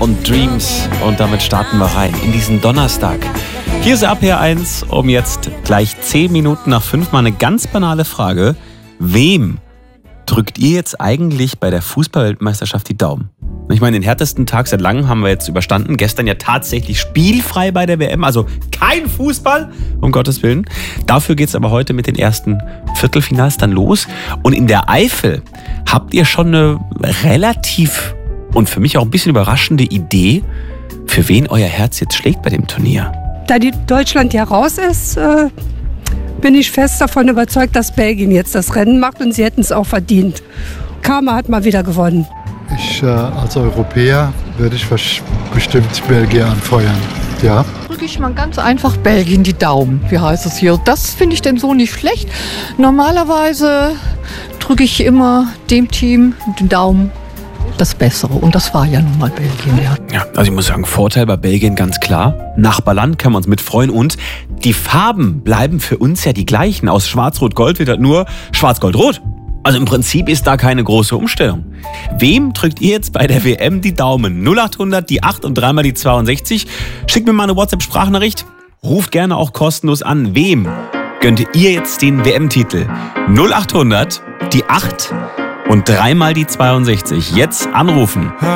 und Dreams. Und damit starten wir rein in diesen Donnerstag. Hier ist RPR1 um jetzt gleich 10 Minuten nach 5 mal eine ganz banale Frage. Wem drückt ihr jetzt eigentlich bei der Fußball-Weltmeisterschaft die Daumen? Ich meine, den härtesten Tag seit langem haben wir jetzt überstanden. Gestern ja tatsächlich spielfrei bei der WM, also kein Fußball, um Gottes Willen. Dafür geht es aber heute mit den ersten Viertelfinals dann los. Und in der Eifel habt ihr schon eine relativ und für mich auch ein bisschen überraschende Idee, für wen euer Herz jetzt schlägt bei dem Turnier. Da die Deutschland ja raus ist, bin ich fest davon überzeugt, dass Belgien jetzt das Rennen macht und sie hätten es auch verdient. Karma hat mal wieder gewonnen. Ich als Europäer würde ich bestimmt Belgien anfeuern, ja. Drücke ich mal ganz einfach Belgien die Daumen, wie heißt es hier. Das finde ich denn so nicht schlecht. Normalerweise drücke ich immer dem Team den Daumen das Bessere. Und das war ja nun mal Belgien, ja. Ja, also ich muss sagen, Vorteil bei Belgien ganz klar. Nachbarland, können wir uns mitfreuen. Und die Farben bleiben für uns ja die gleichen. Aus Schwarz-Rot-Gold wird halt nur Schwarz-Gold-Rot. Also im Prinzip ist da keine große Umstellung. Wem drückt ihr jetzt bei der WM die Daumen? 0800, die 8 und 3 mal die 62. Schickt mir mal eine WhatsApp-Sprachnachricht. Ruft gerne auch kostenlos an. Wem gönnt ihr jetzt den WM-Titel? 0800, die 8 und 3 mal die 62. Jetzt anrufen.